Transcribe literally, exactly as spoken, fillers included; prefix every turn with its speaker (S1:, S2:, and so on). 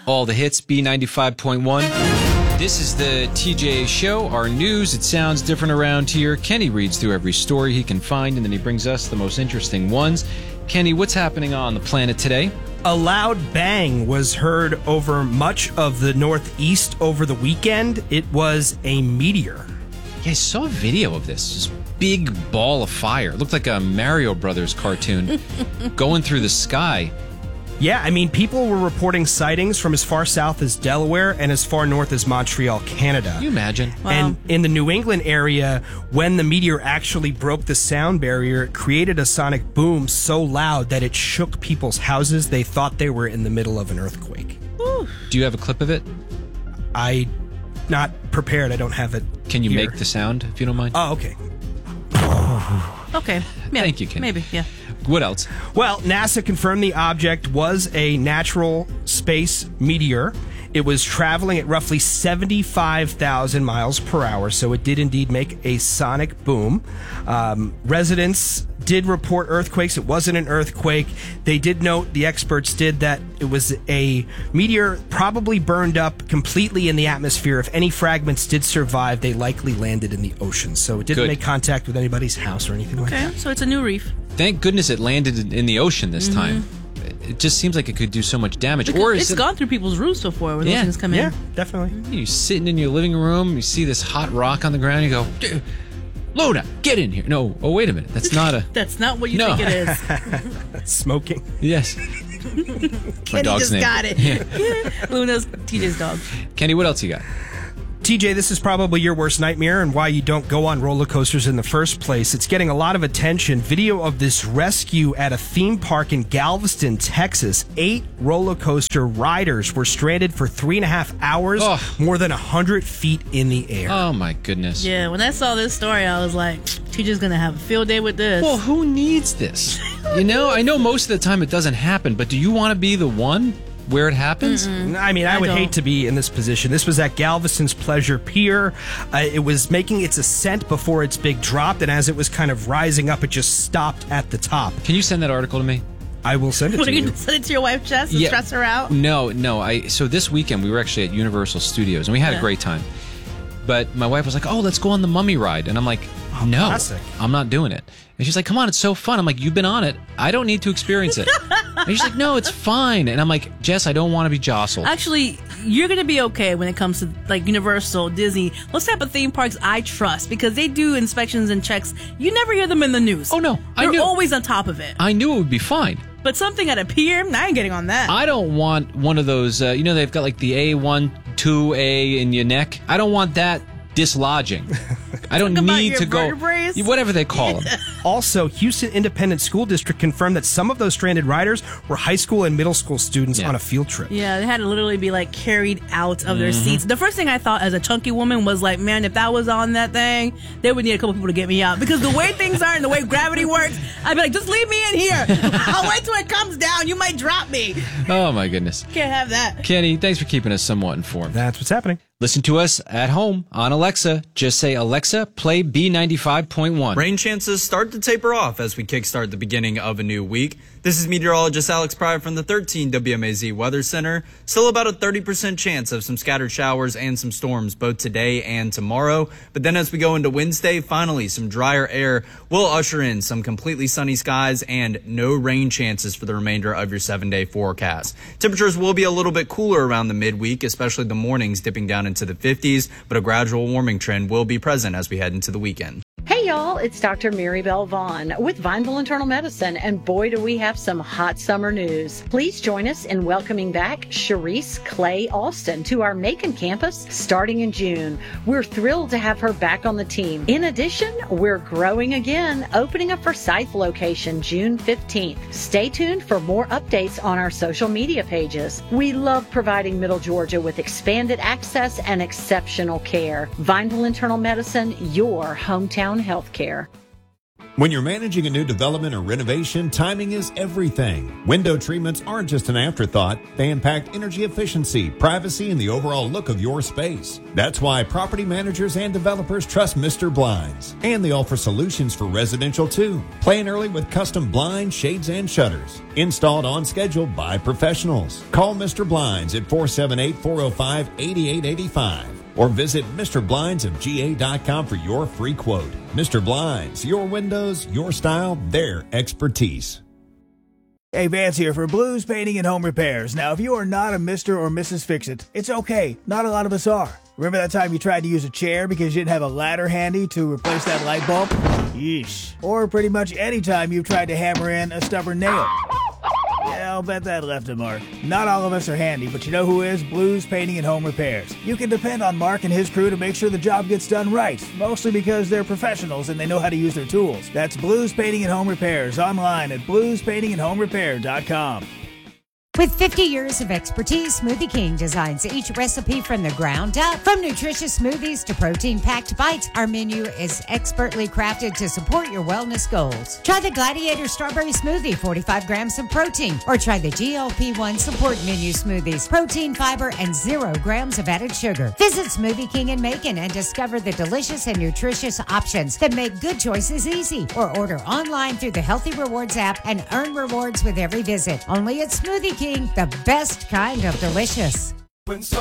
S1: All the hits, B ninety-five point one. This is the T J Show, our news. It sounds different around here. Kenny reads through every story he can find, and then he brings us the most interesting ones. Kenny, what's happening on the planet today?
S2: A loud bang was heard over much of the Northeast over the weekend. It was a meteor.
S1: Yeah, I saw a video of this. This big ball of fire. It looked like a Mario Brothers cartoon going through the sky.
S2: Yeah, I mean, people were reporting sightings from as far south as Delaware and as far north as Montreal, Canada.
S1: Can you imagine?
S3: Wow.
S2: And in the New England area, when the meteor actually broke the sound barrier, it created a sonic boom so loud that it shook people's houses. They thought they were in the middle of an earthquake.
S3: Ooh.
S1: Do you have a clip of it?
S2: I not prepared. I don't have it.
S1: Can you
S2: here.
S1: make the sound, if you don't mind?
S2: Oh, okay.
S3: Okay. Yeah,
S1: Thank you, Kenny.
S3: Maybe, yeah.
S1: What else?
S2: Well, NASA confirmed the object was a natural space meteor. It was traveling at roughly seventy-five thousand miles per hour, so it did indeed make a sonic boom. Um, residents did report earthquakes. It wasn't an earthquake. They did note, the experts did, that it was a meteor probably burned up completely in the atmosphere. If any fragments did survive, they likely landed in the ocean. So it didn't
S1: Good.
S2: make contact with anybody's house or anything like
S3: Okay,
S2: that.
S3: so it's a new reef.
S1: Thank goodness it landed in- in the ocean this
S3: Mm-hmm.
S1: time. It just seems like it could do so much damage.
S3: Because
S1: Or is
S3: it's
S1: it,
S3: gone through people's roofs before when
S1: Yeah.
S3: those things come in.
S2: Yeah, definitely.
S1: you're sitting in your living room, you see this hot rock on the ground, you go, "Dude, Lona, get in here." No, oh, wait a minute. That's not a...
S3: That's not what you
S1: No.
S3: think it is.
S2: Smoking.
S1: Yes. My
S3: Kenny
S1: dog's
S3: just
S1: name.
S3: got it.
S1: Yeah.
S3: Luna's T J's dog.
S1: Kenny, what else you got?
S2: T J, this is probably your worst nightmare and why you don't go on roller coasters in the first place. It's getting a lot of attention. Video of this rescue at a theme park in Galveston, Texas. Eight roller coaster riders were stranded for three and a half hours,
S1: Ugh.
S2: more than one hundred feet in the air.
S1: Oh, my goodness.
S3: Yeah, when I saw this story, I was like, T J's going to have a field day with this.
S1: Well, who needs this? You know, I know most of the time it doesn't happen, but do you want to be the one where it happens?
S2: I mean, I,
S3: I
S2: would
S3: don't.
S2: hate to be in this position. This was at Galveston's Pleasure Pier. Uh, it was making its ascent before its big drop, and as it was kind of rising up, it just stopped at the top.
S1: Can you send that article to me?
S2: I will send it
S3: What
S2: to
S3: are you
S2: you.
S3: going to send it to your wife's chest and
S1: Yeah.
S3: stress her out?
S1: No, no. I so this weekend we were actually at Universal Studios and we had
S3: Yeah.
S1: a great time. But my wife was like, "Oh, let's go on the Mummy ride," and I'm like, "No,
S2: classic.
S1: I'm not doing it." And she's like, "Come on, it's so fun." I'm like, "You've been on it. I don't need to experience it." And she's like, "No, it's fine." And I'm like, "Jess, I don't want to be jostled."
S3: Actually, you're going to be okay when it comes to like Universal, Disney, those type of theme parks I trust because they do inspections and checks. You never hear them in the news.
S1: Oh, no, I
S3: They're
S1: knew-
S3: always on top of it.
S1: I knew it would be fine.
S3: But something at a pier, I ain't getting on that.
S1: I don't want one of those. Uh, you know, they've got like the A one, two A in your neck. I don't want that dislodging. I don't
S3: Talk about
S1: need
S3: your
S1: to go.
S3: vertebrae?
S1: Whatever they call them.
S2: Also, Houston Independent School District confirmed that some of those stranded riders were high school and middle school students
S1: Yeah.
S2: on a field trip.
S3: Yeah, they had to literally be like carried out of their
S1: Mm-hmm.
S3: seats. The first thing I thought as a chunky woman was like, man, if that was on that thing, they would need a couple people to get me out. Because the way things are and the way gravity works, I'd be like, just leave me in here. I'll wait till it comes down. You might drop me.
S1: Oh my goodness.
S3: Can't have that.
S1: Kenny, thanks for keeping us somewhat informed.
S2: That's what's happening.
S1: Listen to us at home on Alexa. Just say, "Alexa, play B ninety-five point one.
S4: Rain chances start to taper off as we kickstart the beginning of a new week. This is meteorologist Alex Pryor from the thirteen W M A Z Weather Center. Still about a thirty percent chance of some scattered showers and some storms both today and tomorrow. But then as we go into Wednesday, finally some drier air will usher in some completely sunny skies and no rain chances for the remainder of your seven-day forecast. Temperatures will be a little bit cooler around the midweek, especially the mornings dipping down into the fifties, but a gradual warming trend will be present as we head into the weekend.
S5: Hey y'all, it's Doctor Mary Bell Vaughn with Vineville Internal Medicine, and boy do we have some hot summer news. Please join us in welcoming back Sharice Clay Austin to our Macon campus starting in June. We're thrilled to have her back on the team. In addition, we're growing again, opening a Forsyth location June fifteenth. Stay tuned for more updates on our social media pages. We love providing Middle Georgia with expanded access and exceptional care. Vineville Internal Medicine, your hometown healthcare.
S6: When you're managing a new development or renovation, timing is everything. Window treatments aren't just an afterthought. They impact energy efficiency, privacy, and the overall look of your space. That's why property managers and developers trust Mister Blinds. And they offer solutions for residential too. Plan early with custom blinds, shades, and shutters. Installed on schedule by professionals. Call Mister Blinds at four seven eight, four oh five, eight eight eight five. Or visit Mister Blinds of G A dot com for your free quote. Mister Blinds, your windows, your style, their expertise.
S7: Hey, Vance here for Blues Painting and Home Repairs. Now, if you are not a Mister or Missus Fix-It, it's okay. Not a lot of us are. Remember that time you tried to use a chair because you didn't have a ladder handy to replace that light bulb? Yeesh. Or pretty much any time you've tried to hammer in a stubborn nail. Yeah, I'll bet that left a mark. Not all of us are handy, but you know who is? Blues Painting and Home Repairs. You can depend on Mark and his crew to make sure the job gets done right, mostly because they're professionals and they know how to use their tools. That's Blues Painting and Home Repairs, online at blues painting and home repair dot com.
S8: With fifty years of expertise, Smoothie King designs each recipe from the ground up. From nutritious smoothies to protein-packed bites, our menu is expertly crafted to support your wellness goals. Try the Gladiator Strawberry Smoothie, forty-five grams of protein, or try the G L P one Support Menu Smoothies, protein, fiber, and zero grams of added sugar. Visit Smoothie King in Macon and discover the delicious and nutritious options that make good choices easy. Or order online through the Healthy Rewards app and earn rewards with every visit. Only at Smoothie King, the best kind of delicious.